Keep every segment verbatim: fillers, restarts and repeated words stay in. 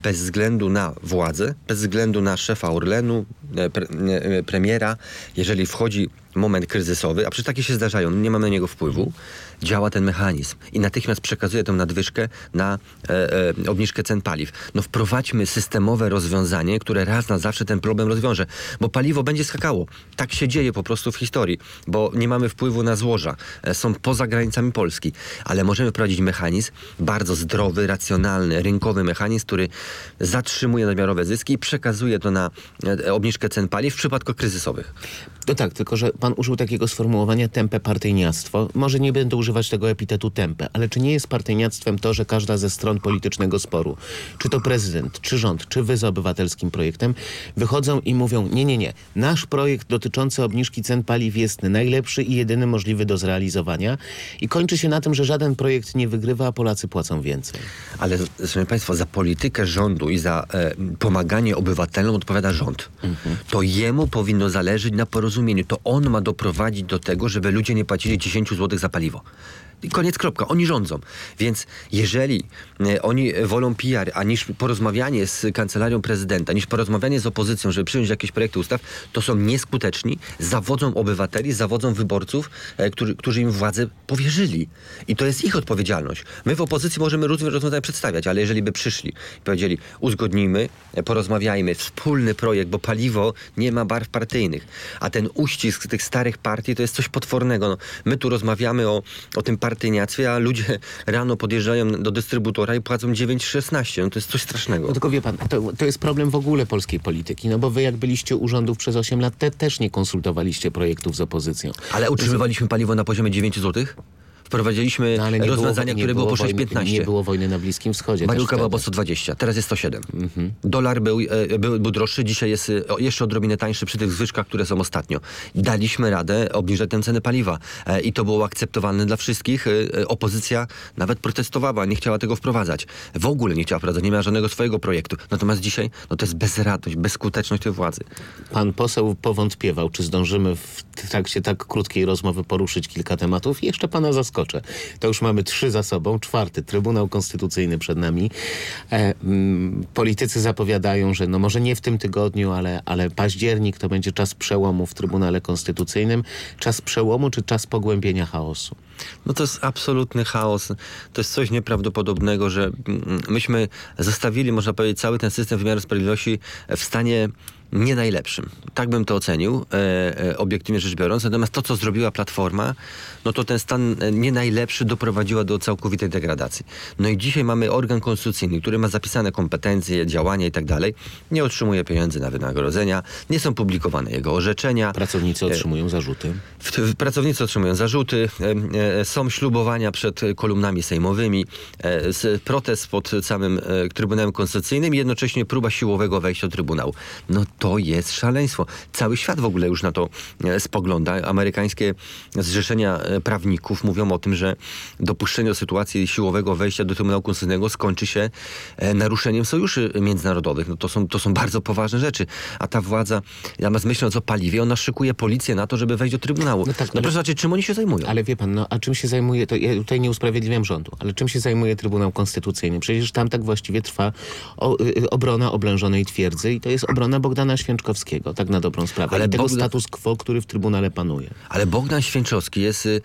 bez względu na władzę, bez względu na szefa Orlenu, pre, premiera, jeżeli wchodzi moment kryzysowy, a przecież takie się zdarzają, nie mamy na niego wpływu, działa ten mechanizm i natychmiast przekazuje tę nadwyżkę na e, e, obniżkę cen paliw. No wprowadźmy systemowe rozwiązanie, które raz na zawsze ten problem rozwiąże, bo paliwo będzie skakało. Tak się dzieje po prostu w historii, bo nie mamy wpływu na złoża. E, są poza granicami Polski, ale możemy wprowadzić mechanizm bardzo zdrowy, racjonalny, rynkowy mechanizm, który zatrzymuje nadmiarowe zyski i przekazuje to na e, obniżkę cen paliw w przypadku kryzysowych. No tak, tylko że pan użył takiego sformułowania tępe partyjniactwo. Może nie będę używać tego epitetu tępe, ale czy nie jest partyjniactwem to, że każda ze stron politycznego sporu, czy to prezydent, czy rząd, czy wy z obywatelskim projektem, wychodzą i mówią, nie, nie, nie, nasz projekt dotyczący obniżki cen paliw jest najlepszy i jedyny możliwy do zrealizowania i kończy się na tym, że żaden projekt nie wygrywa, a Polacy płacą więcej. Ale, szanowni państwo, za politykę rządu i za e, pomaganie obywatelom odpowiada rząd. Mhm. To jemu powinno zależeć na porozumieniu. To on ma doprowadzić do tego, żeby ludzie nie płacili dziesięć złotych za paliwo. I koniec, kropka. Oni rządzą. Więc jeżeli e, oni wolą P R, a niż porozmawianie z kancelarią prezydenta, niż porozmawianie z opozycją, żeby przyjąć jakieś projekty ustaw, to są nieskuteczni, zawodzą obywateli, zawodzą wyborców, e, którzy, którzy im władzę powierzyli. I to jest ich odpowiedzialność. My w opozycji możemy różne rozwiązania przedstawiać, ale jeżeli by przyszli i powiedzieli, uzgodnijmy, e, porozmawiajmy, wspólny projekt, bo paliwo nie ma barw partyjnych, a ten uścisk tych starych partii to jest coś potwornego. No, my tu rozmawiamy o, o tym partyjniactwie, a ludzie rano podjeżdżają do dystrybutora i płacą dziewięć szesnaście. No to jest coś strasznego. No tylko wie pan, to, to jest problem w ogóle polskiej polityki, no bo wy jak byliście u rządów przez osiem lat, te, też nie konsultowaliście projektów z opozycją. Ale utrzymywaliśmy paliwo na poziomie dziewięć złotych? Wprowadziliśmy no, rozwiązania, było, które było po sześć piętnaście. Nie było wojny na Bliskim Wschodzie. Baryłka była po sto dwadzieścia, teraz jest sto siedem. Mm-hmm. Dolar był, e, był, był droższy, dzisiaj jest e, jeszcze odrobinę tańszy przy tych zwyżkach, które są ostatnio. Daliśmy radę obniżać tę cenę paliwa e, i to było akceptowalne dla wszystkich. E, opozycja nawet protestowała, nie chciała tego wprowadzać. W ogóle nie chciała wprowadzać, nie miała żadnego swojego projektu. Natomiast dzisiaj no to jest bezradność, bezskuteczność tej władzy. Pan poseł powątpiewał, czy zdążymy w trakcie tak krótkiej rozmowy poruszyć kilka tematów i jeszcze pana zaskoczę. To już mamy trzy za sobą. Czwarty, Trybunał Konstytucyjny przed nami. E, m, politycy zapowiadają, że no może nie w tym tygodniu, ale, ale październik to będzie czas przełomu w Trybunale Konstytucyjnym. Czas przełomu czy czas pogłębienia chaosu? No to jest absolutny chaos. To jest coś nieprawdopodobnego, że myśmy zostawili, można powiedzieć, cały ten system wymiaru sprawiedliwości w stanie nie najlepszym. Tak bym to ocenił, e, e, obiektywnie rzecz biorąc. Natomiast to, co zrobiła Platforma, no to ten stan nie najlepszy doprowadziła do całkowitej degradacji. No i dzisiaj mamy organ konstytucyjny, który ma zapisane kompetencje, działania i tak dalej. Nie otrzymuje pieniędzy na wynagrodzenia, nie są publikowane jego orzeczenia. Pracownicy otrzymują zarzuty. W, w, pracownicy otrzymują zarzuty, e, e, są ślubowania przed kolumnami sejmowymi, e, z, protest pod samym e, Trybunałem Konstytucyjnym i jednocześnie próba siłowego wejścia do Trybunału. No to jest szaleństwo. Cały świat w ogóle już na to e, spogląda. Amerykańskie zrzeszenia e, prawników mówią o tym, że dopuszczenie do sytuacji siłowego wejścia do Trybunału Konstytucyjnego skończy się e, naruszeniem sojuszy międzynarodowych. No to są, to są bardzo poważne rzeczy. A ta władza, zamiast myśląc o paliwie, ona szykuje policję na to, żeby wejść do Trybunału. No, tak, no ale, proszę zobaczyć, czym oni się zajmują. Ale wie pan, no a czym się zajmuje, to ja tutaj nie usprawiedliwiam rządu, ale czym się zajmuje Trybunał Konstytucyjny? Przecież tam tak właściwie trwa o, y, obrona oblężonej twierdzy i to jest obrona Bogdana Święczkowskiego, tak na dobrą sprawę. Ale I tego Bogdan... status quo, który w Trybunale panuje. Ale Bogdan Święczkowski jest e,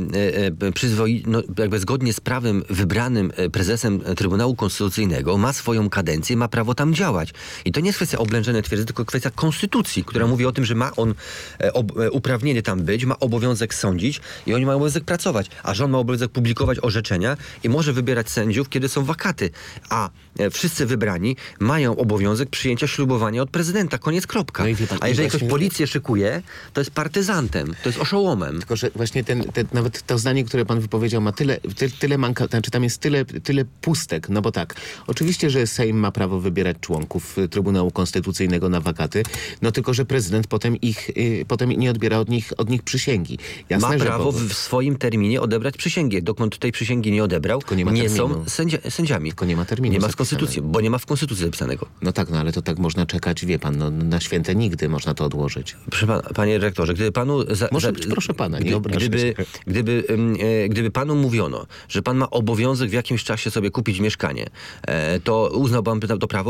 e, e, przyzwoi, no, jakby zgodnie z prawem wybranym prezesem Trybunału Konstytucyjnego, ma swoją kadencję, ma prawo tam działać. I to nie jest kwestia oblężonej twierdzy, tylko kwestia konstytucji, która mówi o tym, że ma on e, ob, e, uprawnienie tam być, ma obowiązek sądzić i oni mają obowiązek pracować. A rząd ma obowiązek publikować orzeczenia i może wybierać sędziów, kiedy są wakaty. A e, wszyscy wybrani mają obowiązek przyjęcia ślubowania od prezydenta. Koniec, kropka. No pan, A jeżeli ktoś policję szykuje, to jest partyzantem, to jest oszołomem. Tylko, że właśnie ten, ten, nawet to zdanie, które pan wypowiedział, ma tyle, ty, tyle manka, znaczy tam jest tyle, tyle pustek, no bo tak, oczywiście, że Sejm ma prawo wybierać członków Trybunału Konstytucyjnego na wakaty, no tylko, że prezydent potem ich, y, potem nie odbiera od nich, od nich przysięgi. Jasne, ma że prawo bo... w swoim terminie odebrać przysięgę. Dokąd tej przysięgi nie odebrał, nie, nie są sędzia, sędziami. Tylko nie ma terminu Nie ma z konstytucji, bo nie ma w konstytucji zapisanego. No tak, no ale to tak można czekać, wie pan, pan, no, na święte nigdy można to odłożyć. Proszę pana, panie rektorze, gdyby panu... Za, Może za, być, proszę pana, nie gdy, obrażać gdyby, się. gdyby, ym, e, gdyby panu mówiono, że pan ma obowiązek w jakimś czasie sobie kupić mieszkanie, e, to uznał pan to prawo?